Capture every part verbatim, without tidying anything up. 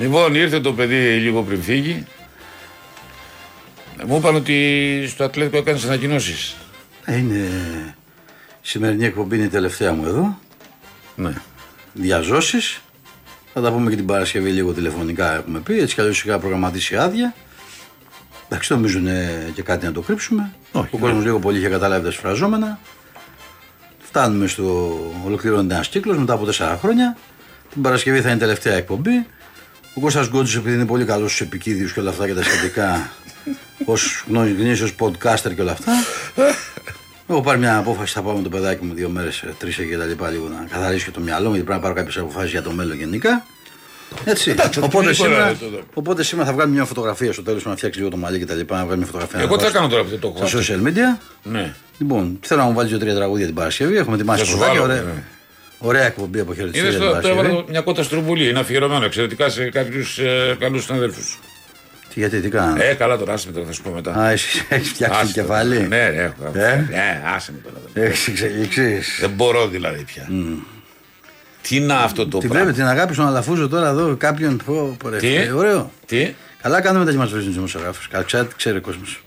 Λοιπόν, ήρθε το παιδί λίγο πριν φύγει. Μου είπαν ότι στο Ατλέτικο έκανες ανακοινώσεις. Είναι. Η σημερινή εκπομπή είναι η τελευταία μου εδώ. Ναι. Διαζώσεις. Θα τα πούμε και την Παρασκευή λίγο τηλεφωνικά, έχουμε πει. Έτσι κι αλλιώς είχα προγραμματίσει άδεια. Εντάξει, νομίζουν και κάτι να το κρύψουμε. Όχι, ο κόσμος λίγο πολύ είχε καταλάβει τα σφραζόμενα. Φτάνουμε στο. Ολοκληρώνεται ένας κύκλος μετά από τέσσερα χρόνια. Την Παρασκευή θα είναι η τελευταία εκπομπή. Ο Κώστας Γκόντζης, επειδή είναι πολύ καλός στους επικίδιους και όλα αυτά και τα σχετικά, ως γνήσιος podcaster και όλα αυτά, έχω πάρει μια απόφαση. Θα πάω με το παιδάκι μου δύο μέρες, τρεις και τα λοιπά, λίγο να καθαρίσω και το μυαλό μου, γιατί πρέπει να πάρω κάποιες αποφάσεις για το μέλλον γενικά. Έτσι. Εντάξει, οπότε, σήμερα, τώρα, τώρα. οπότε σήμερα θα βγάλουμε μια φωτογραφία στο τέλος, να φτιάξει λίγο το μαλλί και τα λοιπά. Να βγάλουμε μια φωτογραφία. Εγώ τι θα κάνω τώρα αυτό το έχω. Στα social media. Ναι. Λοιπόν, θέλω να μου βάλει δύο-τρία τραγούδια την Παρασκευή. Έχουμε ετοιμάσει φωτογραφία. Ωραία, ναι. Ωραία εκπομπή από χαιρετιστήρια. Είδες το, το έβαλα μια κότα στρουμπουλή. Είναι αφιερωμένο εξαιρετικά σε κάποιους ε, καλούς συναδέλφους. Τι, γιατί, τι κάνανε. Ε, καλά τώρα, άσε με τώρα, θα σου πω μετά. Α, εσύ έχεις φτιάξει το κεφάλι. Ναι, ναι, έχω. Ε? Ναι, άσε με τώρα. Έχεις εξελίξεις. Δεν μπορώ δηλαδή πια. Mm. Τι είναι αυτό το τι πράγμα. βλέπετε, την αγάπη στον Αλαφούζο τώρα εδώ, κάποιον. Πω, πω, ρε, Τι, ε, ωραίο. τι. Καλά κάνουμε μετά και μας βρίσκουν τους δημοσιογράφους. Ξέρετε τι ξέρει ο κόσμος.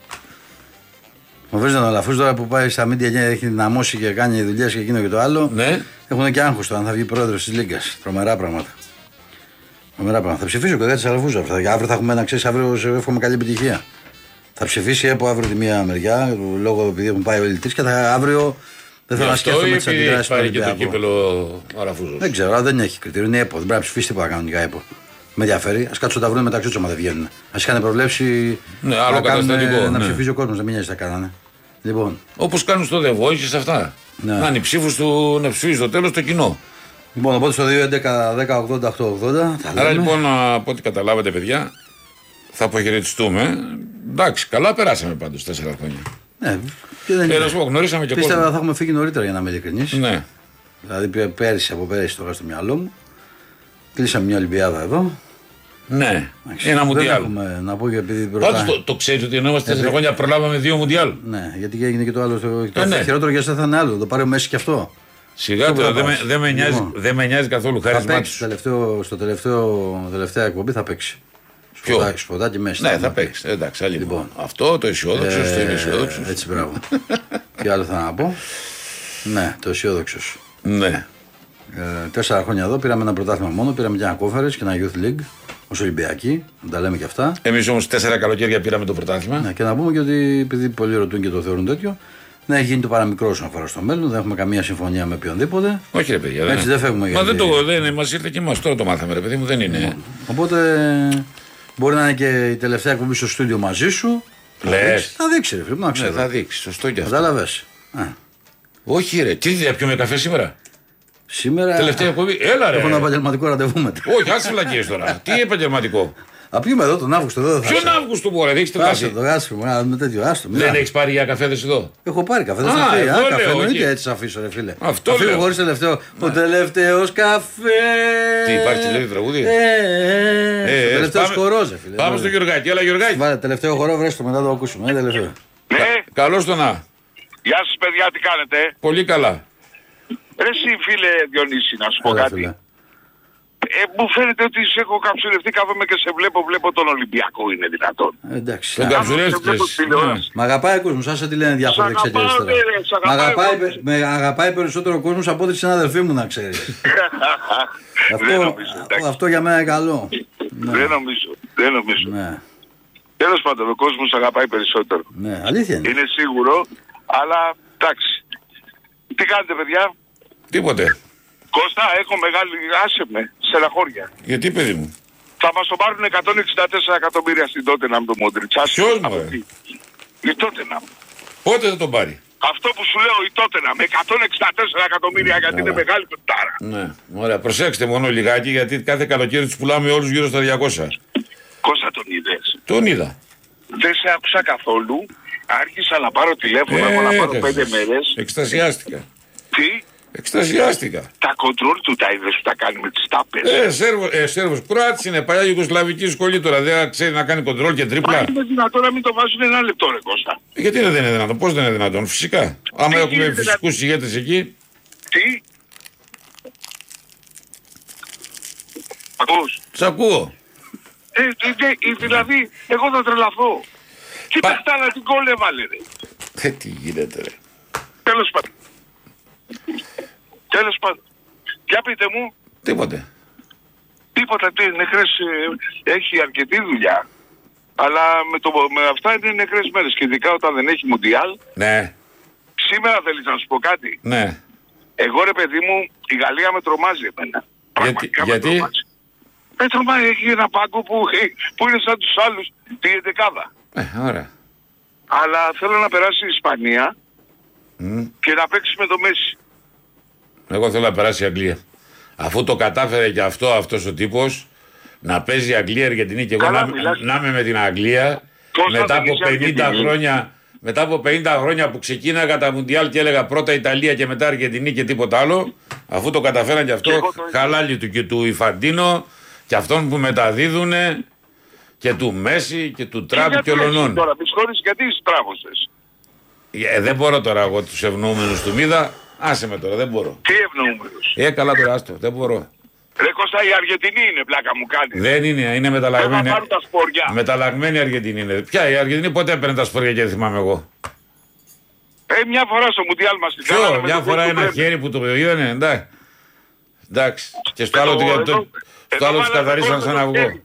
Μου βρίζουν τον Αλαφούζο τώρα που πάει στα μίντια και έχει δυναμώσει και κάνει δουλειές και εκείνο και το άλλο. Ναι. Έχουν και άγχος τώρα αν θα βγει πρόεδρος της Λίγκας. Τρομερά πράγματα. Τρομερά πράγματα. Θα ψηφίσει ο παιδί της Αλαφούζου. Αύριο θα έχουμε ένα, ξέρεις, αύριο σε εύχομαι καλή επιτυχία. Θα ψηφίσει από αύριο τη μία μεριά, λόγω επειδή έχουν πάει όλοι τρεις και θα αύριο. Δεν θέλω να σκέφτομαι τις αντιδράσεις του Ολυμπιακού. Πάρει και το κύπελο Αλαφούζος. Δεν ξέρω, αλλά δεν έχει κριτήριο. Είναι ΕΠΟ. Δεν πρέπει να ψηφίσει τίποτα κανονικά ΕΠΟ. Με ενδιαφέρει. Α κάτσουν τα βρουν μεταξύ του άμα δεν βγαίνουν. Α είχαν προβλέψει. Ναι, άλλο καταστατικό. Να ναι. ψηφίζει ο κόσμος, να μην νοιάζει τα κάνανε. Λοιπόν. Όπως κάνουν στο The Voice σε αυτά. Ναι. Να είναι ψήφους του να ψηφίσει στο τέλος το κοινό. Λοιπόν, οπότε στο δύο έντεκα δέκα ογδόντα οκτώ ογδόντα. Άρα λοιπόν, από ό,τι καταλάβατε, παιδιά, θα αποχαιρετιστούμε. Εντάξει, καλά περάσαμε πάντως τέσσερα χρόνια. Ναι, και δεν ε, πω, γνωρίσαμε και κόσμο. Πίστευα θα έχουμε φύγει νωρίτερα για να είμαι ειλικρινής. Ναι. Δηλαδή πέρυσι, από πέρυσι τώρα στο μυαλό μου. Κλείσαμε μια Ολυμπιάδα εδώ. Ναι, ένα Μουντιάλ. Να πω και επειδή Πάντως το, το ξέρεις ότι ενώ είμαστε τέσσερα χρόνια προλάβαμε δύο Μουντιάλ. Ναι, γιατί έγινε και το άλλο. Το, το ε, ναι. χειρότερο για εσένα θα είναι άλλο. Το πάρει ο Μέση και αυτό. Σιγά τώρα, δεν με, δε με, λοιπόν, δε με νοιάζει καθόλου. Χάρισμά του. Στο τελευταίο, στο τελευταίο, τελευταία εκπομπή θα παίξει. Ποιο? Σποτάκι Μέση. Ναι, θα παίξει. Εντάξει, άλλη λοιπόν. Αυτό το αισιόδοξο, ε, το είναι αισιόδοξο. Έτσι, μπράβο. Τι άλλο θα να πω. Ναι, το αισιόδοξο. Ναι. Ε, τέσσερα χρόνια εδώ πήραμε ένα πρωτάθλημα μόνο, πήραμε και ένα conference και ένα youth league ως Ολυμπιακοί, να τα λέμε και αυτά. Εμείς όμως τέσσερα καλοκαίρια πήραμε το πρωτάθλημα. Ναι, και να πούμε και ότι επειδή πολλοί ρωτούν και το θεωρούν τέτοιο, ναι, έχει γίνει το παραμικρό όσον αφορά στο μέλλον, δεν έχουμε καμία συμφωνία με οποιονδήποτε. Όχι, ρε παιδιά. Έτσι δεν φεύγουμε. Μα γιατί... δεν το δεν, μας ήρθε και εμάς, τώρα το μάθαμε, ρε παιδί μου, δεν είναι. Λοιπόν, οπότε μπορεί να είναι και η τελευταία εκπομπή στο στούντιο μαζί σου. Λες. Θα δείξει, ρε φίλε, να ξέρω. Ναι, θα δείξει, σωστό και αυτό. Κατάλαβες. Όχι, ρε, τι θα πιούμε καφέ σήμερα. Σήμερα. Τελευταία εκπομπή. Έλα, ρε. Έχω ένα επαγγελματικό ραντεβού μετά. Όχι, άσε φυλακίες τώρα. Τι επαγγελματικό. Α, πιούμε εδώ τον Αύγουστο. Εδώ θα ποιον Αύγουστο μπορεί, δεν έχει το καφέ. Το άσπρο, με τέτοιο άστρο. Δεν έχει πάρει για καφέδες εδώ. Έχω πάρει καφέ. Α, Α, καφέ, λέω, εννοείται έτσι αφήσω, ρε φίλε. Αυτό αφήνω λέω. χωρίς τελευταίο. Ο τελευταίος καφέ. Τι υπάρχει, λέει τραγούδι. Ε, ο τελευταίος χορός, ρε φίλε. Πάμε στο Γιωργάκη, έλα Γιωργάκη. Βάλε τελευταίο χορό, βρες το μετά το ακούσουμε. Ναι. Καλώς το να. Γεια σας παιδιά, τι κάνετε. Πολύ καλά. Ρε εσύ φίλε Διονύση, να σου πω Έλα, κάτι. φίλε. Ε, μου φαίνεται ότι σε έχω καψουρευτεί, κάθομαι και σε βλέπω, βλέπω τον Ολυμπιακό, είναι δυνατόν. Ε, εντάξει. Τον Α, καψουρεύτηκες. Μ' αγαπάει ο κόσμος, άσε τι λένε διάφορα Σ' αγαπάω, εξαιτίες τώρα. ναι, ρε, σ' Μ' αγαπάω, αγαπάει, εγώ. με αγαπάει περισσότερο ο κόσμος από ό,τι οι συνάδελφοί μου, να ξέρεις. Δεν αυτό, νομίζω, εντάξει. αυτό για μένα είναι καλό. Δεν νομίζω, δεν νομίζω. Ναι, Τέλος πάντων, ο κόσμος αγαπάει περισσότερο. ναι, αλήθεια είναι. Είναι σίγουρο, αλλά εντάξει. Τι κάνετε παιδιά. Τίποτε. Κώστα, έχω μεγάλη, άσε με, στεναχώρια. Γιατί παιδί μου. Θα μας το πάρουν εκατόν εξήντα τέσσερα εκατομμύρια στην Τότεναμ το Μόντριτς. Ποιος μου, ρε? Η Τότεναμ. Πότε θα τον πάρει. Αυτό που σου λέω η Τότεναμ, εκατόν εξήντα τέσσερα εκατομμύρια γιατί είναι μεγάλη πετάρα. Ναι, ωραία. Προσέξτε μόνο λιγάκι γιατί κάθε καλοκαίρι τους πουλάμε όλους γύρω στα διακόσια. Κώστα τον είδες. Τον είδα. Δεν σε άκουσα καθόλου. Άρχισα να πάρω τηλέφωνο, έχω να πάρω πέντε μέρες. Εξτασιάστηκα. Τι? Εξτασιάστηκα. Τα κοντρόλ του τα είδες που τα κάνει με τις τάπες. Ε, Σέρβος, ε, Σέρβος Κροάτης είναι παλιά Ιουγκοσλαβική σχολή τώρα. Δεν ξέρει να κάνει κοντρόλ και Μα τρίπλα. είναι δυνατόν να μην το βάζουν ένα λεπτό ρε Κώστα. Γιατί δεν είναι δυνατόν, πώς δεν είναι δυνατόν, φυσικά. Άμα Τι έχουμε γίνεται, φυσικούς ηγέτες εκεί. Τι? Ακούς? Σ' ακούω. Ε, ε, ε, δηλαδή, εγώ θα τρελαθώ. Τι Πα... παιχτάρα την κόλλε έβαλε, ρε. Ε, τι γίνεται, ρε. Τέλος πάντων. Τέλος πάντων. Για πείτε μου. Τίποτε. Τίποτα, τι νεκρές, ε, έχει αρκετή δουλειά. Αλλά με, το, με αυτά είναι νεκρές μέρες. Και ειδικά όταν δεν έχει Μουντιάλ. Ναι. Σήμερα θέλεις να σου πω κάτι. Ναι. Εγώ ρε παιδί μου, η Γαλλία με τρομάζει εμένα. Γιατί, Με γιατί? τρομάζει. Με τρομάζει, έχει ένα πάγκο που, που είναι σαν τους άλλους, τη εντεκάδα. Ε, ωραία. Αλλά θέλω να περάσει η Ισπανία Mm. και να παίξει με το Μέση. Εγώ θέλω να περάσει η Αγγλία. Αφού το κατάφερε και αυτό αυτός ο τύπος να παίζει η Αγγλία, Αργεντινή και εγώ Καλά, να, μιλάς. να είμαι με την Αγγλία Κώστα, μετά δεν από είσαι πενήντα Αργεντινή. χρόνια. Μετά από πενήντα χρόνια που ξεκίναγα τα Μουντιάλ και έλεγα πρώτα Ιταλία και μετά Αργεντινή και τίποτα άλλο, αφού το καταφέραν και αυτό, Και εγώ το ίδιο. χαλάλι του και του Ιφαντίνο και αυτών που μεταδίδουν και του Μέση και του Τραμπ και γιατί ολονών. έτσι τώρα, με συγχωρείς, γιατί στράβωσες. Ε, δεν μπορώ τώρα εγώ τους ευνοούμενους του Μίδα, άσε με τώρα, δεν μπορώ. Τι ευνοούμενος. Ε, καλά τώρα, άστο, δεν μπορώ. Ρε Κώστα, η Αργεντινή είναι πλάκα μου κάνει. Δεν είναι, είναι Δεν θα μεταλλαγμένη. πάρουν τα σποριά. Μεταλλαγμένη Αργεντινή είναι. Ποια η Αργεντινή ποτέ έπαιρνε τα σπορια και δεν θυμάμαι εγώ. Ε, μια φορά στο Μουντιάλ μας την Ποιο, κάνανε με μια τον φορά Κώστα ένα Μπρέμι. χέρι που το είδανε, εντάξει. Εντάξει. Και στο Εδώ- άλλο, το- εδώ- το- στο εδώ άλλο τους βάλαμε καθαρίσαν γκολ με σαν το αυγό. χέρι.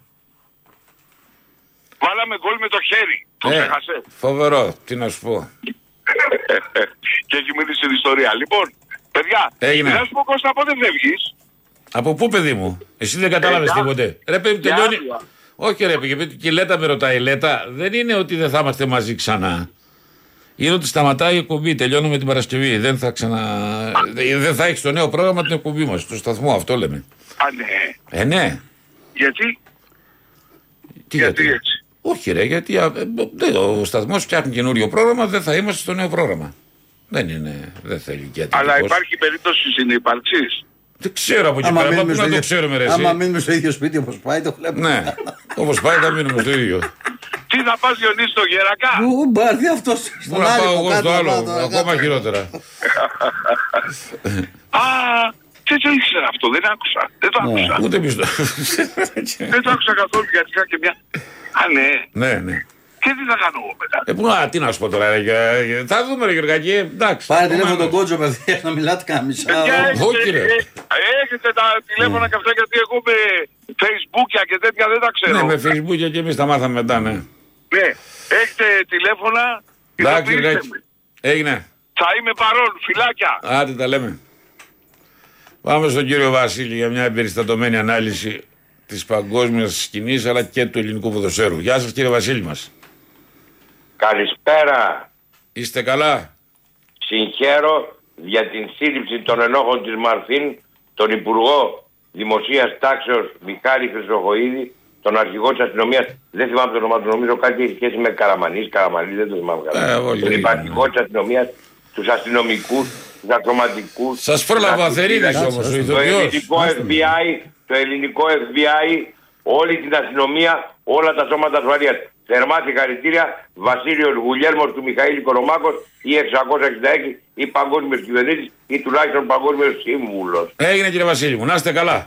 Βάλαμε γκολ με το χέρι. Το Ε, ξέχασε. φοβερό, τι να σου πω. Και έχει μείνει στην ιστορία. Λοιπόν, παιδιά, Έγινε. να σου πω Κώστα, πότε φεύγεις. Από πού, παιδί μου, εσύ δεν κατάλαβε για- τίποτε. Ρε, παιδί, για τελειώνει. άδεια. Όχι, ρε, παιδί, και η Λέτα με ρωτάει. Λέτα, δεν είναι ότι δεν θα είμαστε μαζί ξανά. Είναι ότι σταματάει η εκπομπή, τελειώνουμε την Παρασκευή. Δεν θα ξανα. Δεν θα έχει το νέο πρόγραμμα την εκπομπή μα, το σταθμό, αυτό λέμε. Α, ναι. Ε, ναι. Γιατί, Τι γιατί έτσι. Όχι, ρε, γιατί α, ε, ο σταθμό φτιάχνει καινούριο πρόγραμμα, δεν θα είμαστε στο νέο πρόγραμμα. Δεν είναι, δεν θέλει και Αλλά ατυχώς. υπάρχει περίπτωση συνύπαρξης. Δεν ξέρω από εκεί Άμα πέρα, μείνουμε πού στο να το ίδιο- ξέρουμε, ρε. εσύ. άμα μείνουμε στο ίδιο σπίτι όπως πάει, το βλέπουμε. Ναι, όπως πάει, θα μείνουμε στο ίδιο. Τι θα πας Διονύση στο Γερακά. Πού μπάρδι αυτός Πού στον να πάω άλλο, εγώ κάτω, στο άλλο, κάτω, ακόμα κάτω. χειρότερα. Α, δεν το ήξερα αυτό, δεν άκουσα. Δεν το Ναι. άκουσα. Ούτε πιστό. Δεν το άκουσα καθόλου γιατί είχα και μια... Α, ναι. Ναι, ναι. Και τι θα κάνω εγώ μετά. Ε, πού να, τι να σου πω τώρα, ρε, ε, ε, θα δούμε, ρε Γεωργάκη, ε, εντάξει. Πάρε τηλέφωνο Επομένως. τον κότσο απευθείας να μιλάτε κανένα μισά Παιδιά, ώρα. έχετε- όχι, ρε. ε, έχετε τα τηλέφωνα και αυτά γιατί εγώ με Facebook και τέτοια δεν τα ξέρω. Ναι, με Facebook και εμείς τα μάθαμε μετά, ναι. Ναι. Έχετε τηλέφωνα. Εντάξει, ειδοποιήστε Γεωργάκη. με. Έγινε. Θα είμαι παρόν, φυλάκια. Άντε τα λέμε. Πάμε στον κύριο Βασίλη για μια εμπεριστατωμένη ανάλυση της παγκόσμιας σκηνής αλλά και του ελληνικού ποδοσφαίρου. Γεια σας κύριε Βασίλη μας. Καλησπέρα. Είστε καλά? Συγχαίρω για την σύλληψη των ενόχων της Μαρθίν, τον Υπουργό Δημοσίας Τάξεως Μιχάλη Χρυσοχοΐδη, τον αρχηγό της αστυνομίας. Δεν θυμάμαι το όνομα του, νομίζω κάτι έχει σχέση με Καραμανής, Καραμανής, δεν το θυμάμαι καλά. Ε, όχι, τον δεν υπαρχηγό είναι. της αστυνομίας, τους αστυνομικούς, τους ακτροματικούς. Σας πρόλαβα τους Αθερίδης αστυνομικούς, όμως, ο Το ηθοποιός. ελληνικό εφ μπι άι, το ελληνικό εφ μπι άι, όλη την αστυνομία, όλα τα σώματα ασφαλείας. Θερμά συγχαρητήρια, Βασίλειος Γουλιέλμος του Μιχαήλ Κορομάκος ή εξακόσια εξήντα έξι ή παγκόσμιος κυβερνήτης ή τουλάχιστον παγκόσμιος σύμβουλος. Έγινε κύριε Βασίλη μου, να είστε καλά.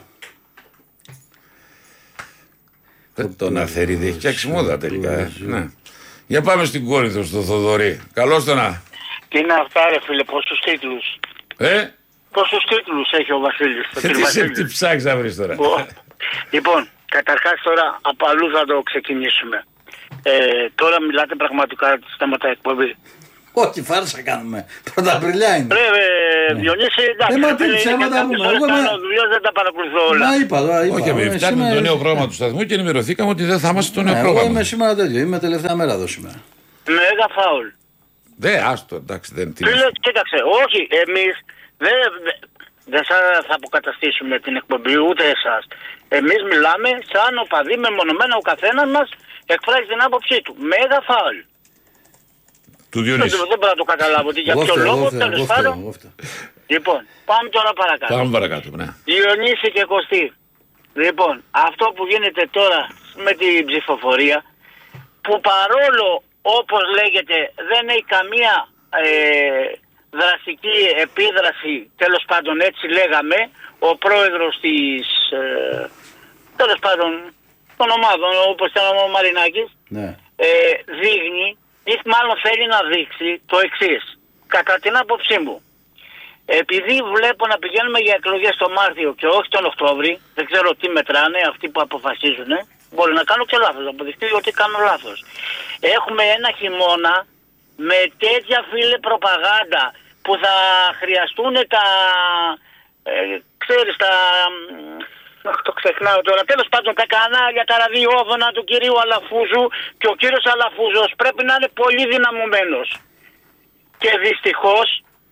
Τον Αθερίδη έχει φτιάξει μόδα τελικά. Ε. Ναι. Για πάμε στην Κόρινθο, στο Θοδωρή. Καλώς το να. Τι είναι αυτά ρε φίλε, πόσους τίτλους. Ε, Πόσους τίτλους έχει ο Βασίλης. ο τι, κ. σε- Βασίλης. τι ψάξεις να βρεις τώρα. Ω, Λοιπόν, καταρχάς τώρα από αλλού θα το ξεκινήσουμε. Ε, τώρα μιλάτε πραγματικά σταματά εκπομπή. Όχι, φάρσα κάνουμε. Πρωταπριλιά είναι. Ρε, ε, Διονύση, εντάξει. Ε, μα ρε, τι φίλε, είναι ψέματα και πούμε, κάποιες ώρες εγώ, μα- κάνω δουλειά, δεν τα παρακολουθώ όλα. Μα είπα τώρα. Είπα. Όχι, εμείς Είμαι φτιάχνουμε σήμερα- το νέο πρόγραμμα του σταθμού και ενημερωθήκαμε ότι δεν θα είμαστε στο Ναι, νέο εγώ πρόγραμμα. είμαι σήμερα τέτοιο. Είμαι τελευταία μέρα εδώ σήμερα. Μέγα φάουλ. Δεν, άστο, εντάξει, δεν τι. Φίλε, κοίταξε, όχι, εμείς δεν δε, δε θα, θα αποκαταστήσουμε την εκπομπή, ούτε εσάς. Εμείς μιλάμε σαν οπαδοί μεμονωμένα, ο καθένας μας εκφράζει την άποψή του. Μέγα φάουλ. Του Δεν, Διονύση. δεν μπορώ να το καταλάβω ότι για Εγώ ποιο φταίω, εγώ λόγο, φταίω, εγώ τέλος φταίω, πάντων. εγώ φταίω. Λοιπόν, πάμε τώρα παρακάτω. Πάμε παρακάτω, ναι. Διονύση και Κωστή. Λοιπόν, αυτό που γίνεται τώρα με την ψηφοφορία, που παρόλο όπως λέγεται δεν έχει καμία ε, δραστική επίδραση, τέλος πάντων έτσι λέγαμε, ο πρόεδρος της, ε, τέλος πάντων των ομάδων, όπως ήταν ο Μαρινάκης, Ναι. ε, δείχνει ή μάλλον θέλει να δείξει το εξής. Κατά την άποψή μου, επειδή βλέπω να πηγαίνουμε για εκλογές το Μάρτιο και όχι τον Οκτώβρη, δεν ξέρω τι μετράνε αυτοί που αποφασίζουν, μπορεί να κάνω και λάθος, να αποδειχτεί ότι κάνω λάθος. Έχουμε ένα χειμώνα με τέτοια φίλε προπαγάνδα που θα χρειαστούν τα, ε, ξέρεις, τα, αχ, το ξεχνάω τώρα, τέλος πάντων τα κανάλια, τα ραδιόφωνα του κυρίου Αλαφούζου, και ο κύριος Αλαφούζος πρέπει να είναι πολύ δυναμωμένος. Και δυστυχώς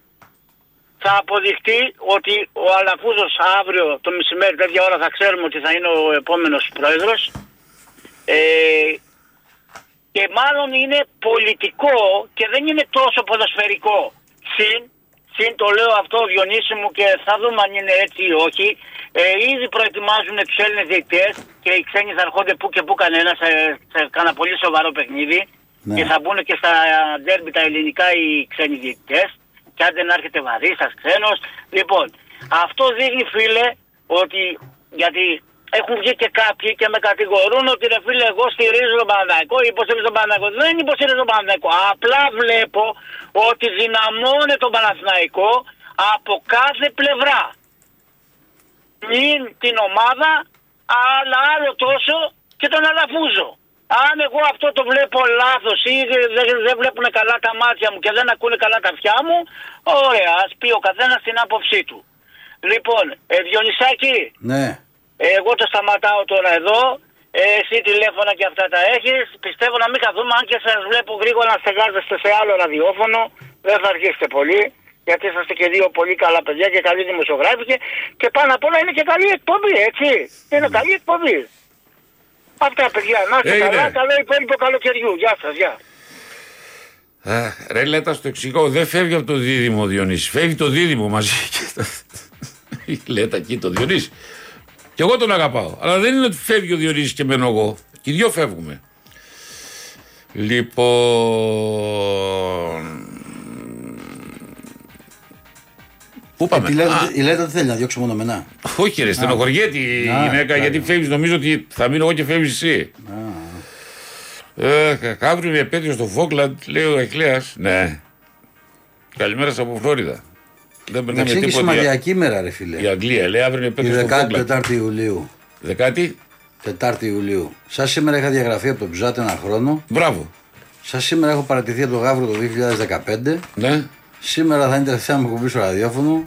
θα αποδειχτεί ότι ο Αλαφούζος αύριο το μεσημέρι, τέτοια ώρα θα ξέρουμε ότι θα είναι ο επόμενος πρόεδρος. Ε, και μάλλον είναι πολιτικό και δεν είναι τόσο ποδοσφαιρικό. Συν, συν το λέω αυτό Διονύση μου, και θα δούμε αν είναι έτσι ή όχι. Ε, ήδη προετοιμάζουν τους Έλληνες διαιτητές και οι ξένοι θα έρχονται που και που κανένα σε, σε κάνα πολύ σοβαρό παιχνίδι. Ναι. Και θα μπουν και στα ντέρμπι τα ελληνικά οι ξένοι διαιτητές. Και αν δεν έρχεται βαρύς, σας ξένος. Λοιπόν, αυτό δείχνει φίλε ότι, γιατί έχουν βγει και κάποιοι και με κατηγορούν ότι ρε φίλε εγώ στηρίζω τον Παναθηναϊκό ή υποστηρίζω τον Παναθηναϊκό. Δεν υποστηρίζω τον Παναθηναϊκό. Απλά βλέπω ότι δυναμώνει τον Παναθηναϊκό από κάθε πλευρά. Μην την ομάδα, αλλά άλλο τόσο και τον Αλαφούζο. Αν εγώ αυτό το βλέπω λάθος ή δεν, δεν βλέπουν καλά τα μάτια μου και δεν ακούνε καλά τα αυτιά μου, ωραία, ας πει ο καθένας την άποψή του. Λοιπόν, ε, Διονυσάκη, ναι. Εγώ το σταματάω τώρα εδώ. Ε, εσύ τηλέφωνα και αυτά τα έχεις. Πιστεύω να μην καθούμε, αν και σας βλέπω γρήγορα να στεγάζεστε σε άλλο ραδιόφωνο. Δεν θα αργήσετε πολύ, γιατί είσαστε και δύο πολύ καλά παιδιά και καλοί δημοσιογράφοι. Και, και πάνω απ' όλα είναι και καλή εκπομπή, έτσι. Είναι καλή εκπομπή. Αυτά παιδιά, να είστε καλά. Καλό υπόλοιπο καλοκαιριού. Γεια σας, γεια. Αχ, ρε Λέτα, στο εξηγώ, δεν φεύγει από το δίδυμο Διονύση. Φεύγει το δίδυμο μαζί. Η Λέτα εκεί το Διονύση. Και εγώ τον αγαπάω. Αλλά δεν είναι ότι φεύγει ο Διονύσης και μένω εγώ. Και οι δυο φεύγουμε. Λοιπόν. Πού πάμε? Ε, η Λέτα δεν θέλει να διώξει μόνο μενά. Όχι, ρε, στενοχωριέται η γυναίκα, γιατί φεύγει. Νομίζω ότι θα μείνω εγώ και φεύγει εσύ. Ε, αύριο είναι επέτειο στο Φόκλαντ, λέει ο Εχλέας. Ναι. Καλημέρα από Φλόριδα. Δεν περνάμε τίποτα. Σημαδιακή ημέρα, ρε φίλε. Η Αγγλία λέει αύριο είναι επέτειο στο Φόκλαντ. δεκατέσσερα Ιουλίου. Δεκάτη. Τετάρτη Ιουλίου. Σαν σήμερα είχα διαγραφεί από τον Ψάτε ένα χρόνο. Μπράβο. Σαν σήμερα έχω παρατηθεί από τον Γαύρο το δύο χιλιάδες δεκαπέντε. Ναι. Σήμερα θα είναι τελευταία μου εκπομπή στο ραδιόφωνο.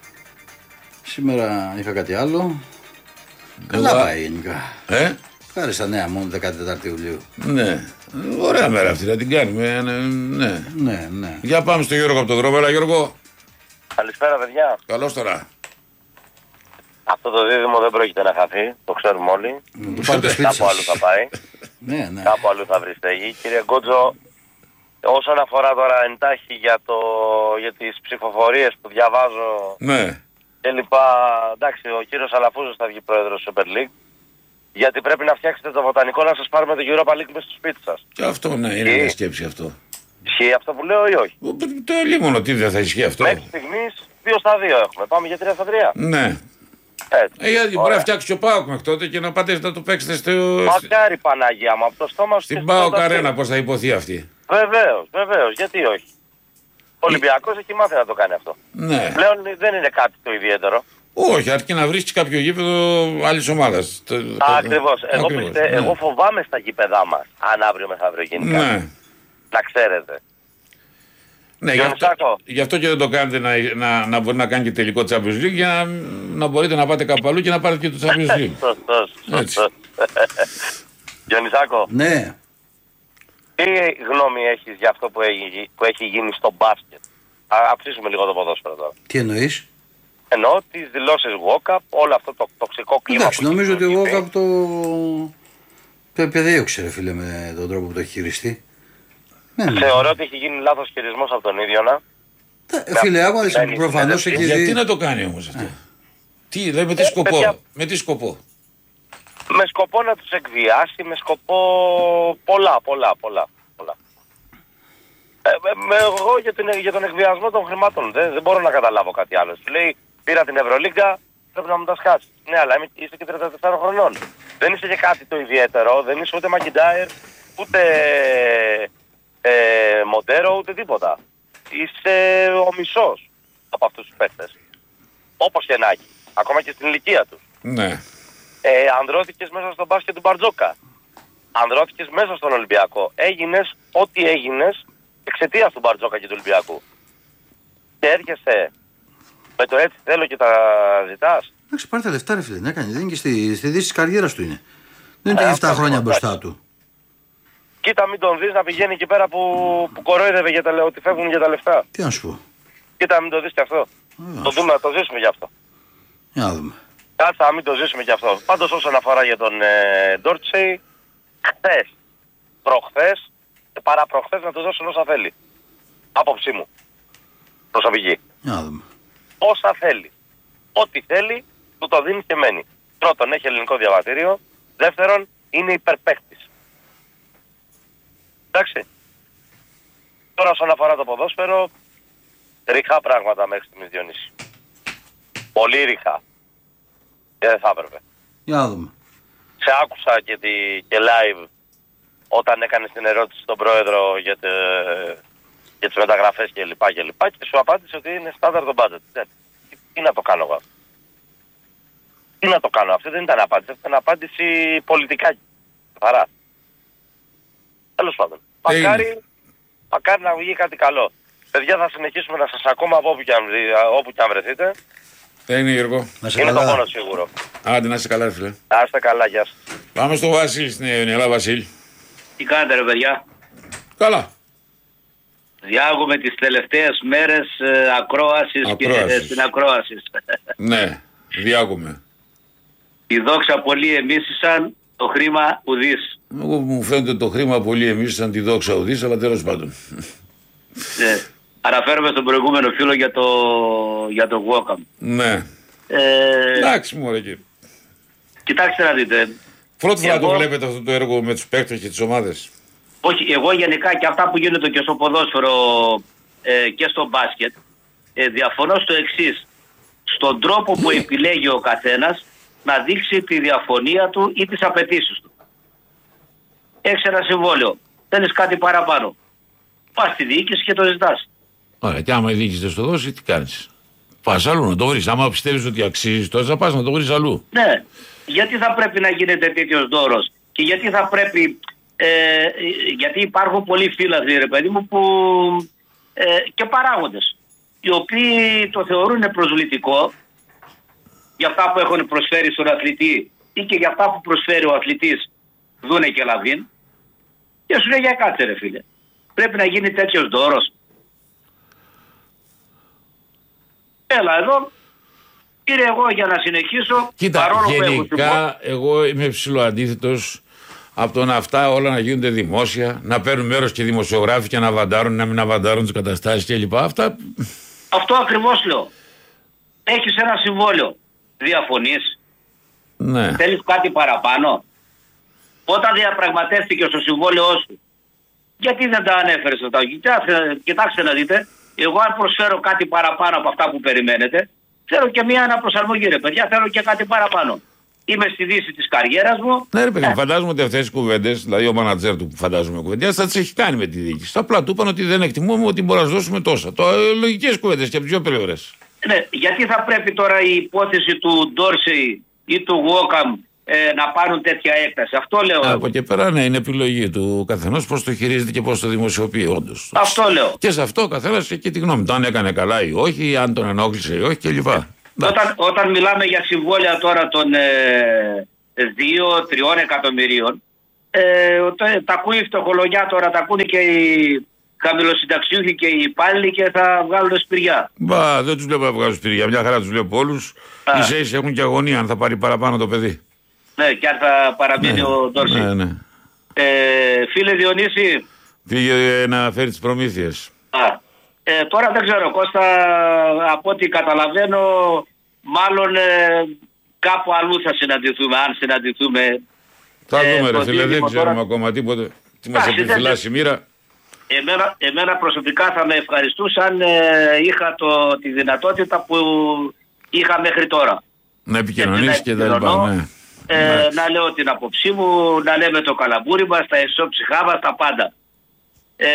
Σήμερα είχα κάτι άλλο. Καλά Εγώ... πάει γενικά. Ε? Ευχάριστα νέα μόνο δεκατέσσερα Ιουλίου. Ναι. Ωραία μέρα αυτή να την κάνουμε. Ναι. Ναι, ναι. Για πάμε στο Γιώργο από τον δρόμο. Έλα Γιώργο. Καλησπέρα παιδιά. Καλώς τώρα. Αυτό το δίδυμο δεν πρόκειται να χαθεί, το ξέρουμε όλοι. Mm, Κάπου αλλού θα πάει. Ναι, ναι. Κάπου αλλού θα βρει στέγη. Κύριε Γκότζο, όσον αφορά τώρα εντάχει για, το, για τις ψηφοφορίες που διαβάζω ναι. και λοιπά, εντάξει, ο κύριος Αλαφούζος θα βγει πρόεδρος του Super League. Γιατί πρέπει να φτιάξετε το βοτανικό να σας πάρουμε το Europa League μες στο σπίτι σας. Και αυτό ναι, είναι και... μια σκέψη αυτό. Ισχύει αυτό που λέω ή όχι? Το ελίμονο, τι δεν θα ισχύει αυτό. Μέχρι στιγμής δύο στα δύο έχουμε. Πάμε για τρία στα τρία. Ναι. Ε, γιατί μπορεί να φτιάξει ο ΠΑΟΚ μέχρι τότε και να πάτε να το παίξετε στο. Μακάρι Παναγία μου, από το στόμα σου. Στην ΠΑΟΚ Αρένα, πώς θα υποθεί αυτή. Βεβαίως, βεβαίως, γιατί όχι. Ο Ολυμπιακός έχει μάθει να το κάνει αυτό. Ναι. Πλέον δεν είναι κάτι το ιδιαίτερο. Όχι, αρκεί να βρει κάποιο γήπεδο άλλη ομάδα. Ακριβώς. Εγώ, πιστε... ναι. Εγώ φοβάμαι στα γήπεδά μας, αν αύριο μεθαύριο γίνει κάτι. Ναι. Να ξέρετε. Ναι, γι' αυτό, γι' αυτό και δεν το κάνετε να, να, να μπορεί να κάνει και τελικό Champions League για να, να μπορείτε να πάτε κάπου αλλού και να πάρετε και το Champions League. Σωστός, σωστός. Διονυσάκο. Ναι. Τι γνώμη έχεις για αυτό που έχει, που έχει γίνει στο μπάσκετ? Α, αφήσουμε λίγο το ποδόσφαιρο τώρα. Τι εννοείς? Εννοώ τις δηλώσεις Walkup, όλο αυτό το τοξικό κλίμα. Εντάξει, νομίζω ότι ο Walkup το... το επεδίωξε ρε φίλε με τον τρόπο που το έχει χειριστεί. Ναι, ναι. Θεωρώ ότι έχει γίνει λάθος χειρισμός από τον ίδιο να. Ε, φίλε, άμα προφανώς έχει δει. Γιατί να το κάνει όμως αυτό? Τι, δε, με τι σκοπό, παιδιά, με τι σκοπό? Με σκοπό να τους εκβιάσει, με σκοπό πολλά, πολλά, πολλά. πολλά. Ε, με, εγώ για, την, για τον εκβιασμό των χρημάτων δεν, δεν μπορώ να καταλάβω κάτι άλλο. Λέει, πήρα την Ευρωλίγκα, πρέπει να μου τα σκάσει. Ναι, αλλά είσαι και τριάντα τέσσερα χρονών. Δεν είσαι και κάτι το ιδιαίτερο, δεν είσαι ούτε Μακιντάιρ, ούτε ε, Μοντέρο, ούτε τίποτα. Είσαι ο μισός από αυτούς τους παίκτες. Όπως και να έχει, ακόμα και στην ηλικία τους. Ναι. Ε, ανδρώθηκες μέσα στο μπάσκετ του Μπαρτζόκα. Ανδρώθηκες μέσα στον Ολυμπιακό. Έγινες ό,τι έγινες εξαιτίας του Μπαρτζόκα και του Ολυμπιακού. Και έρχεσαι με το έτσι θέλω και τα ζητάς. Εντάξει, πάρε τα λεφτά, ρε φίλε. Ναι, κάνει. Δεν είναι και στη, στη δύση της καριέρας του είναι. Δεν είναι και εφτά χρόνια μπροστά του. Κοίτα, μην τον δεις να πηγαίνει εκεί πέρα που, που κορόιδευε για τα, ότι φεύγουν για τα λεφτά. Τι να σου πω. Κοίτα, μην το δεις και αυτό. Το δούμε, να το ζήσουμε γι' αυτό. Για να δούμε. Κάτσε να μην το ζήσουμε γι' αυτό. Πάντως όσον αφορά για τον ε, Ντόρτσεϊ, χθες, προχθές και παραπροχθές να του δώσουν όσα θέλει. Άποψή μου. Προσωπική. Για να δούμε. Όσα θέλει. Ό,τι θέλει, του το δίνει και μένει. Πρώτον, έχει ελληνικό διαβατήριο. Δεύτερον, είναι υπερπαίκτης. Εντάξει. Τώρα όσον αφορά το ποδόσφαιρο, ριχά πράγματα μέχρι στιγμής, Διονύση. Πολύ ριχά. Και δεν θα έπρεπε. Για να δούμε. Σε άκουσα και, τη, και live όταν έκανες την ερώτηση στον πρόεδρο για, τε, για τις μεταγραφές και λοιπά και λοιπά και σου απάντησε ότι είναι standard το budget. Τι, τι να το κάνω εγώ. Τι να το κάνω. Αυτή δεν ήταν απάντηση. Αυτή ήταν απάντηση πολιτικά. Παρά. Τέλος πάντων. Μακάρι, μακάρι να βγει κάτι καλό. Παιδιά, θα συνεχίσουμε να σας ακούμε από όπου και αν, όπου και αν βρεθείτε. Είναι Γιώργο. Είναι το μόνο σίγουρο. Άντε να είστε καλά, φίλε. Να είστε καλά, γεια σας. Πάμε στο Βασίλη στην Ιωνιέλα, Βασίλη. Τι κάνετε, ρε παιδιά. Καλά. Διάγουμε τις τελευταίες μέρες ε, ακρόασης και ε, στην ακρόαση. Ναι, διάγουμε. Η δόξα πολλοί εμίσησαν, το χρήμα ουδής. Εγώ μου φαίνεται το χρήμα πολλοί εμίσησαν, τη δόξα ουδής, αλλά τέλος πάντων. Ναι. Αναφέρομαι στον προηγούμενο φίλο για το, για το Wokam. Ναι. Ε, Εντάξει, μωρέ κύριε. Κοιτάξτε να δείτε. Πρώτη φορά εγώ... το βλέπετε αυτό το έργο με τους παίκτες και τις ομάδες. Όχι, εγώ γενικά και αυτά που γίνονται και στο ποδόσφαιρο ε, και στο μπάσκετ, ε, διαφωνώ στο εξής. Στον τρόπο που επιλέγει ο καθένας να δείξει τη διαφωνία του ή τις απαιτήσεις του. Έχεις ένα συμβόλαιο, θέλεις κάτι παραπάνω. Πας στη διοίκηση και το ζητάς. Ωραία, και άμα η διοίκηση δεν στο δώσει, τι κάνεις. Πας αλλού να το βρεις. Άμα πιστεύεις ότι αξίζει, τότε θα πας να το βρεις αλλού. Ναι. Γιατί θα πρέπει να γίνεται τέτοιος δώρος και γιατί θα πρέπει. Ε, γιατί υπάρχουν πολλοί φίλαθλοι, ρε παιδί μου, που, ε, και παράγοντες οι οποίοι το θεωρούν προσβλητικό για αυτά που έχουν προσφέρει στον αθλητή ή και για αυτά που προσφέρει ο αθλητής δούνε και λαβίν και σου λέει για κάτσε ρε φίλε, πρέπει να γίνει τέτοιος δώρος. Έλα εδώ, κύριε, εγώ για να συνεχίσω. Κοίτα, γενικά εγώ είμαι ψιλοαντίθετος από το να αυτά όλα να γίνονται δημόσια, να παίρνουν μέρος και δημοσιογράφοι και να αβαντάρουν, να μην αβαντάρουν τις καταστάσεις κλπ. Αυτά... Αυτό ακριβώς λέω. Έχεις ένα συμβόλαιο. Διαφωνείς. Ναι. Θέλεις κάτι παραπάνω. Όταν διαπραγματεύτηκες το συμβόλαιό σου, γιατί δεν τα ανέφερες αυτά. Κοιτάξτε, κοιτάξτε να δείτε, εγώ αν προσφέρω κάτι παραπάνω από αυτά που περιμένετε, θέλω και μια αναπροσαρμογή, ρε παιδιά, θέλω και κάτι παραπάνω. Είμαι στη δύση της καριέρας μου. Ναι, ρε παιδί, ε. φαντάζομαι ότι αυτές οι κουβέντες, δηλαδή ο μάνατζερ του που φαντάζομαι κουβέντες, θα τις έχει κάνει με τη διοίκηση. Απλά του είπαν ότι δεν εκτιμούμε ότι μπορεί να δώσουμε τόσα. Το, ε, λογικές κουβέντες και από τις δύο πλευρές. Ναι, γιατί θα πρέπει τώρα η υπόθεση του Ντόρσεϊ ή του Wokam ε, να πάρουν τέτοια έκταση. Αυτό λέω. Από εγώ. Και πέρα, ναι, είναι επιλογή του καθενός πώς το χειρίζεται και πώς το δημοσιοποιεί, όντως. Αυτό λέω. Και σε αυτό ο καθένας έχει και τη γνώμη του. Αν έκανε καλά ή όχι, αν τον ενόχλησε ή όχι κλπ. Όταν, όταν μιλάμε για συμβόλαια τώρα των ε, δύο τριών εκατομμυρίων, ε, τα ακούει η φτωχολογιά τώρα, τα ακούνε και οι χαμηλοσυνταξιούχοι και οι υπάλληλοι και θα βγάλουν σπηριά. Μπα, δεν τους βλέπω να βγάλουν σπηριά. Μια χαρά τους βλέπω όλους. Οι ΣΕΙΣ έχουν και αγωνία αν θα πάρει παραπάνω το παιδί. Ναι, και αν θα παραμείνει ναι, ο Ντόρσεϊ. Ναι, ναι. Ε, φίλε Διονύση. Πήγε να φέρει τις προμήθειες. Α, ε, τώρα δεν ξέρω, Κώστα, από ό,τι καταλαβαίνω, μάλλον ε, κάπου αλλού θα συναντηθούμε, αν συναντηθούμε. Θα ε, δούμε ρε φίλε, δεν ξέρουμε τώρα... ακόμα τίποτε. Τι μας επιφυλάσσει η μοίρα. Εμένα, εμένα προσωπικά θα με ευχαριστούσα αν ε, είχα το, τη δυνατότητα που είχα μέχρι τώρα. Να επικοινωνήσει και τα λοιπά. Ναι. Ε, ναι. Να λέω την απόψή μου, να λέμε το καλαμπούρι μας, τα ισόψυχά μας, τα πάντα. Ε,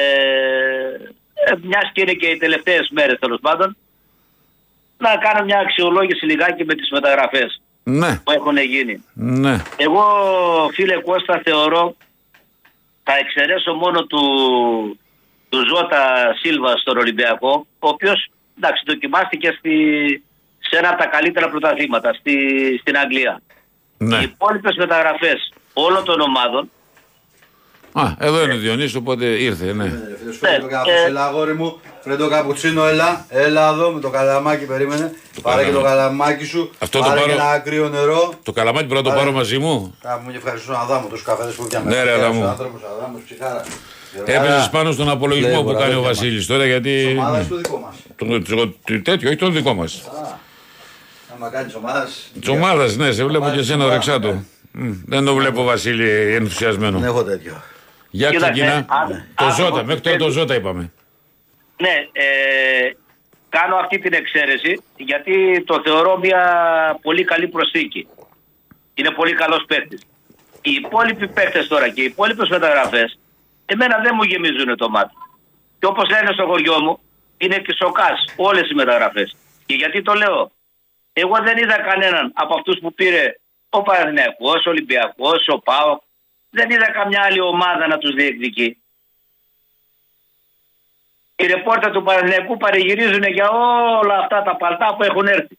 μιας και είναι και οι τελευταίες μέρες τέλος πάντων, να κάνω μια αξιολόγηση λιγάκι με τις μεταγραφές ναι. που έχουν γίνει. Ναι. Εγώ, φίλε Κώστα, θεωρώ, θα εξαιρέσω μόνο του, του Ζώτα Σίλβα στον Ολυμπιακό, ο οποίος, εντάξει, δοκιμάστηκε στη, σε ένα από τα καλύτερα πρωταθλήματα στη, στην Αγγλία. Ναι. Οι υπόλοιπες μεταγραφές όλων των ομάδων. Α, εδώ είναι ο Διονύσης, οπότε ήρθε, ναι. Έλα, αγόρι μου, φέρε το καπουτσίνο, έλα. Έλα εδώ με το καλαμάκι, περίμενε. Πάρε και το καλαμάκι σου. Αυτό πάρε το πάρω... και ένα κρύο νερό. Το καλαμάκι πρέπει να το πάρω μαζί μου. Κάπου μου και ευχαριστώ να δάμω τους καφέδες που πιάμε. Ναι, ρε, αλλά μου. Έπαιζες πάνω στον απολογισμό που κάνει ο Βασίλης τώρα, γιατί. Της ομάδας του δικό μας. Τέτοιο, όχι το δικό μας. Άμα κάνεις ομάδας. Της ομάδας, ναι, σε βλέπω και εσένα ρεξάτο. Δεν το βλέπω, Βασίλη, ενθουσιασμένο. Δεν έχω τέτοιο. Για ξεκινά. Το Ζώτα, μέχρι τώρα το Ζώτα είπαμε. Ναι, ε, κάνω αυτή την εξαίρεση γιατί το θεωρώ μια πολύ καλή προσθήκη. Είναι πολύ καλός παίκτης. Οι υπόλοιποι παίκτες τώρα και οι υπόλοιπες μεταγραφές εμένα δεν μου γεμίζουν το μάτι. Και όπως λένε στο χωριό μου, είναι και σοκάς όλες οι μεταγραφές. Και γιατί το λέω, εγώ δεν είδα κανέναν από αυτούς που πήρε ο Παναθηναϊκός, ο Ολυμπιακός, ο ΠΑΟΚ, δεν είδα καμιά άλλη ομάδα να τους διεκδικεί. Οι ρεπόρτερ του Παναθηναϊκού παρηγυρίζουν για όλα αυτά τα παλτά που έχουν έρθει.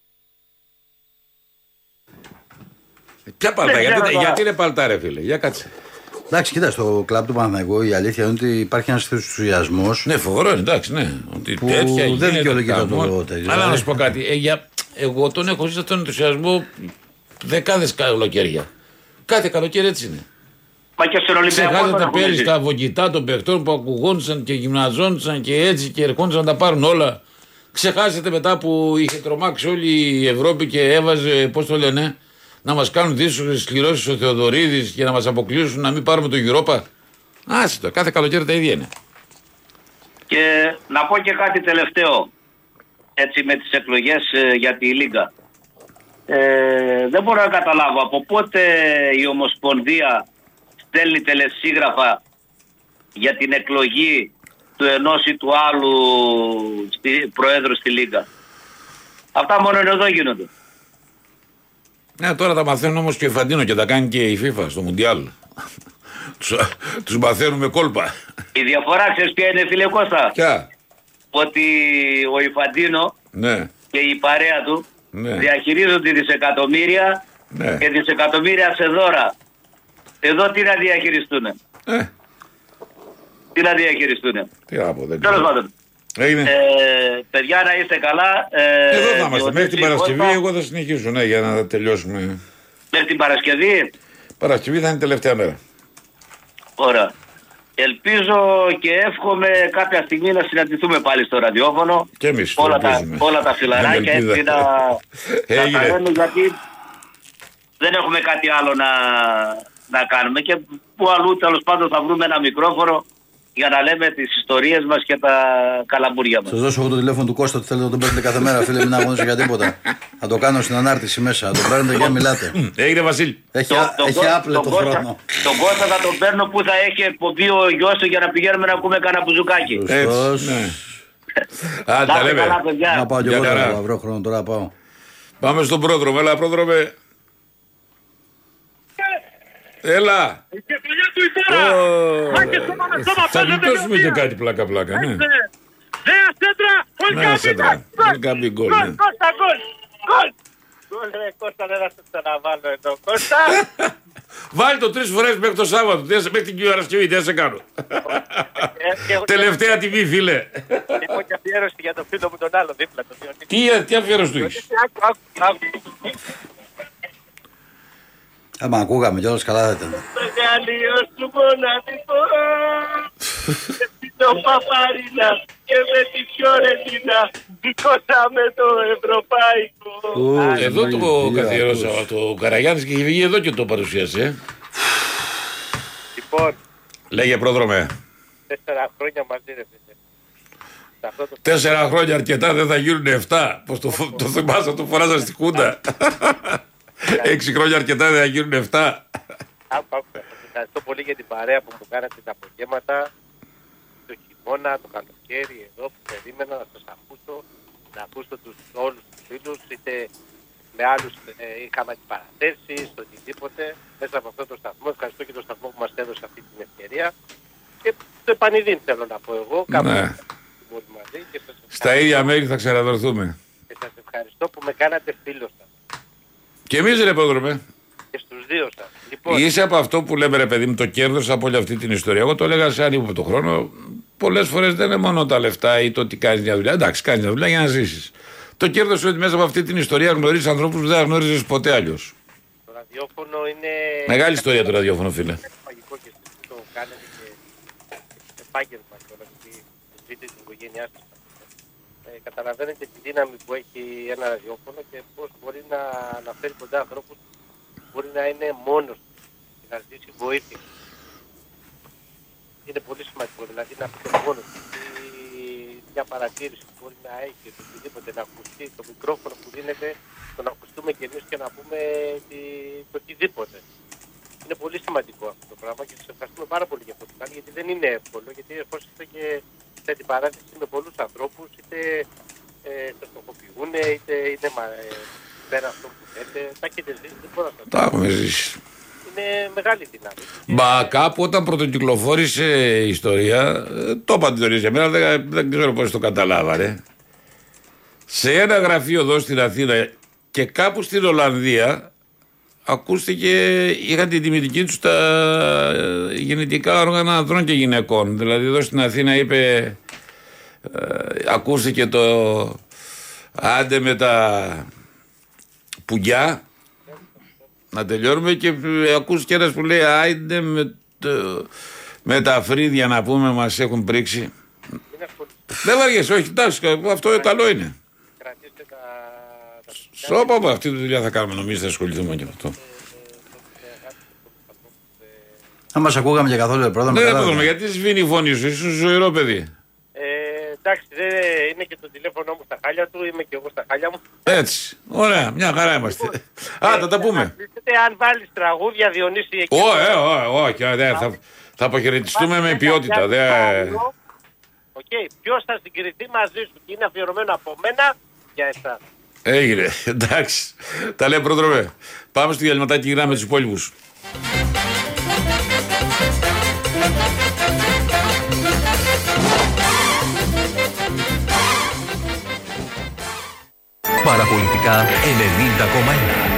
Ποια παλτά, γιατί, γιατί είναι παλτά, ρε φίλε, για κάτσε. Εντάξει, κοίτα, στο κλαμπ του Παναθηναϊκού η αλήθεια είναι ότι υπάρχει ένας ενθουσιασμός. Ναι, φοβερό είναι, εντάξει, ναι. Ότι που τέτοια δεν δικαιολογείται το τέτοιο. Αλλά να σου πω κάτι, ε, για, εγώ τον έχω ζήσει αυτόν τον ενθουσιασμό δεκάδες καλοκαίρια. Κάθε καλοκαίρι έτσι είναι. Μα και στον Ολυμπιακό. Ξεχάσατε πέρυσι τα βογγητά των παιχτών που ακουγόντουσαν και γυμναζόντουσαν και έτσι και ερχόντουσαν να τα πάρουν όλα. Ξεχάσετε μετά που είχε τρομάξει όλη η Ευρώπη και έβαζε, πώς το λένε, να μας κάνουν δύσκολες σκληρώσεις ο Θεοδωρίδης και να μας αποκλείσουν να μην πάρουμε το Europa. Άσε το, κάθε καλοκαίρι τα ίδια είναι. Και να πω και κάτι τελευταίο, έτσι με τις εκλογές ε, για τη Λίγκα. Ε, δεν μπορώ να καταλάβω από πότε η Ομοσπονδία στέλνει τελεσίγραφα για την εκλογή του ενός ή του άλλου στη, προέδρου στη Λίγκα. Αυτά μόνο εδώ γίνονται. Ναι, τώρα τα μαθαίνουν όμως και ο Ιφαντίνο και τα κάνει και η FIFA στο Μουντιάλ. τους, τους μαθαίνουν με κόλπα. Η διαφορά ξέρεις ποια είναι, φίλε Κώστα? Ποια? Ότι ο Ιφαντίνο ναι. και η παρέα του ναι. διαχειρίζονται δισεκατομμύρια ναι. και δισεκατομμύρια σε δώρα. Εδώ τι να διαχειριστούν. Ε. Τι να διαχειριστούν. Τι να πω, δεν Τέλος πάντων. Έγινε. Ε, παιδιά, να είστε καλά. Ε, Εδώ θα είμαστε. Μέχρι την Παρασκευή Κώστα. Εγώ θα συνεχίσω, ναι, για να τελειώσουμε. Μέχρι την Παρασκευή. Παρασκευή θα είναι η τελευταία μέρα. Ωραία. Ελπίζω και εύχομαι κάποια στιγμή να συναντηθούμε πάλι στο ραδιόφωνο. Και εμείς όλα, τα, όλα τα φιλαράκια έτσι να, να τα λέμε, γιατί δεν έχουμε κάτι άλλο να, να κάνουμε και που αλλού τέλος πάντων θα βρούμε ένα μικρόφωνο για να λέμε τις ιστορίες μας και τα καλαμπούρια μας. Σας δώσω εγώ το τηλέφωνο του Κώστα, ότι θέλετε να τον παίρνετε κάθε μέρα, φίλε, μην αγωνίσετε για τίποτα. Θα το κάνω στην ανάρτηση μέσα, θα τον παίρνετε και μιλάτε. Έγινε, Βασίλη. Έχει, έχει άπλετο χρόνο. Τον Κώστα θα τον παίρνω που θα έχει εκπομπή ο γιος του για να πηγαίνουμε να ακούμε κανένα μπουζουκάκι. Έτσι, ναι. Α, τα λέμε. Να πάω και εγώ τώρα, βρω χρόνο τώρα πάω. Πάμε στον πρόδρομο, έλα πρόδρομε. Έλα! Η κεφαλιά του η τώρα! Θα γλιτώσουμε και κάτι πλάκα πλάκα, ναι. Νέα σέντρα, Νέα σέντρα, δεν κάνει γκολ. Κώστα, γκολ! Γκολ! Γκολ ρε Κώστα, δεν θα σε ξαναβάλω εδώ, Κώστα! Βάλει το τρεις φορές μέχρι το Σάββατο, μέχρι την Παρασκευή, τι θα σε κάνω. Τελευταία τιμή, φίλε. Έχω και αφιέρωση για τον φίλο μου τον άλλο δίπλα. Τι αφιέρωση του έχεις? Άμα ακούγαμε κιόλας καλά θα ήταν. Μεγαλείο σου μοναδικό και το Παπαρίνα και με τη Φιωρεντίνα δικώσαμε το ευρωπαϊκό. Εδώ το καθιερώσα το Καραγιάννης και είχε βγει εδώ και το παρουσίασε. Λοιπόν. Λέγε πρόδρομε. Τέσσερα χρόνια μαζί ρε φίλε. Τέσσερα χρόνια αρκετά, δεν θα γίνουν εφτά. Πώς το, το θυμάσαι, το φοράζα στη Χούντα. Έξι χρόνια αρκετά, δεν θα γίνουν εφτά. Ευχαριστώ πολύ για την παρέα που μου κάνατε τα απογεύματα. Το χειμώνα, το καλοκαίρι, εδώ που περίμενα να σας ακούσω. Να ακούσω τους, όλους τους φίλους, είτε με άλλους ε, είχαμε αντιπαραθέσεις, οτιδήποτε. Μέσα από αυτό το σταθμό, ευχαριστώ και το σταθμό που μας έδωσε αυτή την ευκαιρία. Και το επανειδήν θέλω να πω εγώ. Κάπου ναι. μαζί και σας στα ίδια μέρη θα ξαναδορθούμε. Και σας ευχαριστώ που με κάνατε φίλος σας. Και εμείς ρε Πρόδρομε. Και στους δύο σας. Λοιπόν, είσαι από αυτό που λέμε ρε παιδί μου, το κέρδος από όλη αυτή την ιστορία. Εγώ το έλεγα σε άλλη το χρόνο. Πολλές φορές δεν είναι μόνο τα λεφτά ή το ότι κάνεις μια δουλειά. Εντάξει, κάνεις μια δουλειά για να ζήσεις. Το κέρδος είναι ότι μέσα από αυτή την ιστορία γνωρίζεις ανθρώπους που δεν γνώριζες ποτέ αλλιώς. Το ραδιόφωνο είναι. Μεγάλη ιστορία το ραδιόφωνο, φίλε. Είναι μαγικό και εσείς που το κάνετε και επάγγελμα τώρα, γιατί ζείτε την οικογένειά σας. Ε, καταλαβαίνετε τη δύναμη που έχει ένα ραδιόφωνο και πώς μπορεί να, να φέρει κοντά ανθρώπους που μπορεί να είναι μόνος και να ζήσει βοήθεια. Είναι πολύ σημαντικό, δηλαδή να πει το μόνο του, μια παρατήρηση που μπορεί να έχει, το οτιδήποτε, να ακουστεί το μικρόφωνο που δίνεται, το να ακουστούμε κι εμείς και να πούμε τη, το οτιδήποτε. Είναι πολύ σημαντικό αυτό το πράγμα και σας ευχαριστούμε πάρα πολύ για αυτό που κάνει, γιατί δεν είναι εύκολο, γιατί εφόσον είστε και σε αντιπαράθεση με πολλούς ανθρώπους, είτε ε, σας στοχοποιούν, είτε είναι ε, πέρα αυτό που λέτε, τα έχετε ζήσει, δεν μπορώ να σας πω. Τα έχουμε ζήσει. Είναι μεγάλη δύναμη. Μα κάπου όταν πρωτοκυκλοφόρησε η ιστορία, το είπα την ιστορία σε μένα, δεν, δεν ξέρω πώς το καταλάβανε. Σε ένα γραφείο εδώ στην Αθήνα και κάπου στην Ολλανδία ακούστηκε, είχαν την τιμητική τους τα γεννητικά όργανα ανδρών και γυναικών. Δηλαδή εδώ στην Αθήνα είπε, ε, ακούστηκε το άντε με τα πουγκιά. Να τελειώνουμε και ακούστηκε ένας που λέει άιντε με, το, με τα φρύδια να πούμε μας έχουν πρίξει. Δεν βαριέσαι, όχι, εντάξει, αυτό καλό είναι. Σώπα από αυτή τη δουλειά θα κάνουμε, νομίζω θα ασχοληθούμε και με αυτό. Αν μας ακούγαμε και καθόλου πρώτα με καλά. Ναι, γιατί σβήνει η φωνή σου, είσαι ζωηρό παιδί. Εντάξει, δεν είναι και το τηλέφωνο μου στα χάλια του, είμαι και εγώ στα χάλια μου. Έτσι, ωραία, μια χαρά είμαστε. Α, θα τα πούμε. Αν βάλεις τραγούδια, Διονύση, εκεί. Όχι, όχι, όχι, θα αποχαιρετιστούμε με ποιότητα. Οκ, ποιος θα συγκριθεί μαζί σου και είναι αφιερωμένο από μένα για εσάς. Έγινε, εντάξει. Τα λέει Πρόδρομε. Πάμε στο διαλυματάκι και γυρνάμε τους υπόλοιπους. Παραπολιτικά ενενήντα κόμμα ένα.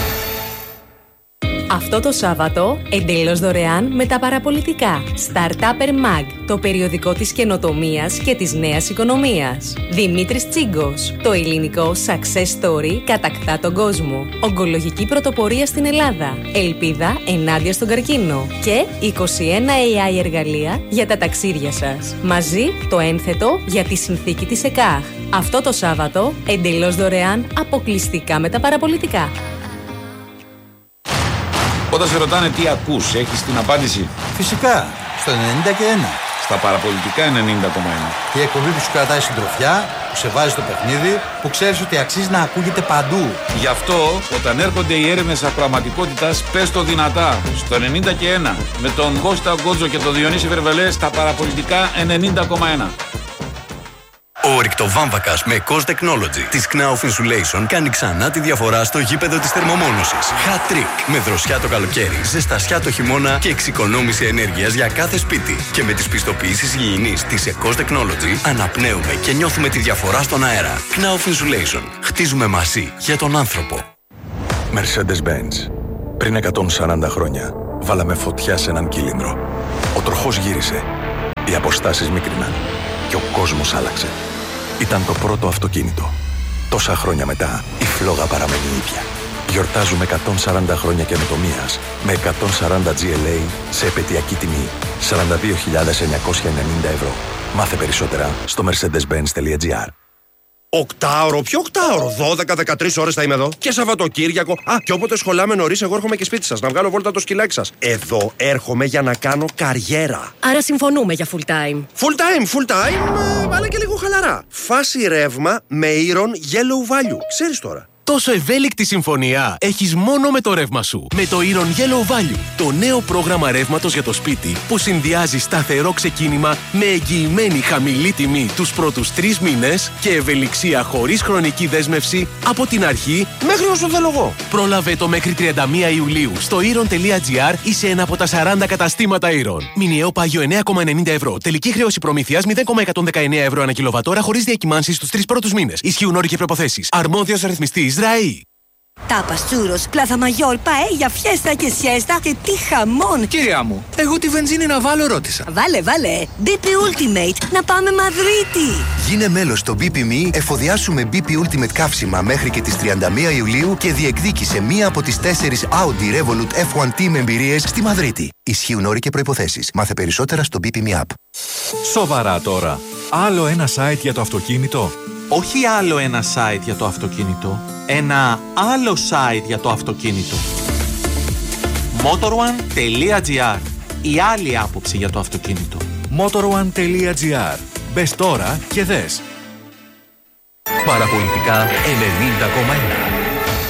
Αυτό το Σάββατο, εντελώς δωρεάν με τα παραπολιτικά. Startupper Mag, το περιοδικό της καινοτομίας και της νέας οικονομίας. Δημήτρης Τσίγκος, το ελληνικό success story κατακτά τον κόσμο. Ογκολογική πρωτοπορία στην Ελλάδα. Ελπίδα ενάντια στον καρκίνο. Και είκοσι ένα έι άι εργαλεία για τα ταξίδια σας. Μαζί το ένθετο για τη συνθήκη της ΕΚΑΧ. Αυτό το Σάββατο, εντελώς δωρεάν, αποκλειστικά με τα παραπολιτικά. Όταν σε ρωτάνε τι ακούς, έχεις την απάντηση? Φυσικά, στο ενενήντα και ένα. Στα παραπολιτικά ενενήντα κόμμα ένα. Η εκπομπή που σου κρατάει συντροφιά, που σε βάζει στο παιχνίδι, που ξέρεις ότι αξίζει να ακούγεται παντού. Γι' αυτό, όταν έρχονται οι έρευνες ακροαματικότητας, πες το δυνατά. Στο ενενήντα και ένα. Με τον Κώστα Γκότζο και τον Διονύση Βερβελέ στα παραπολιτικά ενενήντα κόμμα ένα. Ο ρηκτοβάμβακας με Cos Technology της Knauf Insulation κάνει ξανά τη διαφορά στο γήπεδο της θερμομόνωσης. Hat trick με δροσιά το καλοκαίρι, ζεστασιά το χειμώνα και εξοικονόμηση ενέργειας για κάθε σπίτι. Και με τις πιστοποιήσεις υγιεινής της Cos Technology αναπνέουμε και νιώθουμε τη διαφορά στον αέρα. Knauf Insulation. Χτίζουμε μαζί για τον άνθρωπο. Mercedes-Benz. Πριν εκατόν σαράντα χρόνια βάλαμε φωτιά σε έναν κύλινδρο. Ο τροχός γύρισε. Οι αποστάσεις μίκριναν. Και ο κόσμος άλλαξε. Ήταν το πρώτο αυτοκίνητο. Τόσα χρόνια μετά, η φλόγα παραμένει ίδια. Γιορτάζουμε εκατόν σαράντα χρόνια καινοτομίας με εκατόν σαράντα τζι ελ έι σε επαιτειακή τιμή σαράντα δύο χιλιάδες εννιακόσια ενενήντα ευρώ. Μάθε περισσότερα στο mercedes benz τελεία gr. Οκτάωρο, ποιο οκτάωρο? δώδεκα με δεκατρείς ώρες θα είμαι εδώ. Και Σαββατοκύριακο. Α, και όποτε σχολάμε νωρίς, εγώ έρχομαι και σπίτι σας να βγάλω βόλτα το σκυλάκι σας. Εδώ έρχομαι για να κάνω καριέρα. Άρα συμφωνούμε για full time. Full time, full time, ε, αλλά και λίγο χαλαρά. Φάση ρεύμα με Iron Yellow Value. Ξέρεις τώρα. Τόσο ευέλικτη συμφωνία έχεις μόνο με το ρεύμα σου. Με το Iron Yellow Value, το νέο πρόγραμμα ρεύματος για το σπίτι που συνδυάζει σταθερό ξεκίνημα με εγγυημένη χαμηλή τιμή τους πρώτους τρεις μήνες και ευελιξία χωρίς χρονική δέσμευση από την αρχή μέχρι όσο θέλω εγώ. Πρόλαβε το μέχρι τριάντα μία Ιουλίου στο iron.gr ή σε ένα από τα σαράντα καταστήματα Iron. Μηνιαίο πάγιο εννέα κόμμα ενενήντα ευρώ. Τελική χρέωση προμήθειας μηδέν κόμμα εκατόν δεκαεννέα ευρώ ανά κιλοβατόρα χωρίς διακυμάνσεις στους τρεις πρώτους μήνες. Ισχύουν όροι και προϋποθέσεις. Αρμόδιος ρυθμιστής ΡΑΗ. Τάπας, τσούρος, πλάθα μαγιόρ, παέλια, φιέστα και σιέστα και τι χαμόν! Κυρία μου, εγώ τη βενζίνη να βάλω ρώτησα. Βάλε, βάλε! μπι πι Ultimate, να πάμε Μαδρίτη! Γίνε μέλος στο μπι πι εμ ι, εφοδιάσου με μπι πι Ultimate καύσιμα μέχρι και τις τριάντα μία Ιουλίου και διεκδίκησε μία από τις τέσσερις Audi Revolut εφ ουάν τι με εμπειρίες στη Μαδρίτη. Ισχύουν όροι και προϋποθέσεις. Μάθε περισσότερα στο μπι πι εμ ι App. Σοβαρά τώρα. Άλλο ένα site για το αυτοκίνητο. Όχι άλλο ένα site για το αυτοκίνητο, ένα άλλο site για το αυτοκίνητο. motorone.gr. Η άλλη άποψη για το αυτοκίνητο. motorone.gr. Μπες τώρα και δες. Παραπολιτικά ενενήντα κόμμα ένα.